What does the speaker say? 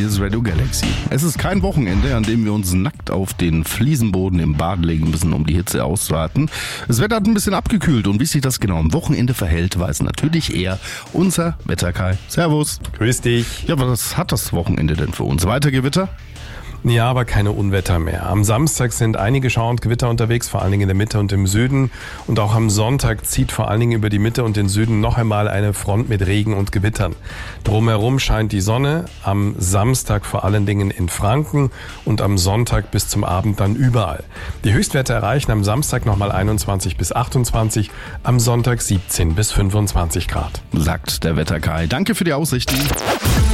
hier ist Radio Galaxy. Es ist kein Wochenende, an dem wir uns nackt auf den Fliesenboden im Bad legen müssen, um die Hitze auszuhalten. Das Wetter hat ein bisschen abgekühlt und wie sich das genau am Wochenende verhält, weiß natürlich eher unser Wetterkai. Servus. Grüß dich. Ja, was hat das Wochenende denn für uns? Weiter Gewitter? Ja, aber keine Unwetter mehr. Am Samstag sind einige Schauer und Gewitter unterwegs, vor allen Dingen in der Mitte und im Süden. Und auch am Sonntag zieht vor allen Dingen über die Mitte und den Süden noch einmal eine Front mit Regen und Gewittern. Drumherum scheint die Sonne, am Samstag vor allen Dingen in Franken und am Sonntag bis zum Abend dann überall. Die Höchstwerte erreichen am Samstag nochmal 21 bis 28, am Sonntag 17 bis 25 Grad. Sagt der Wetterkai. Danke für die Aussichten.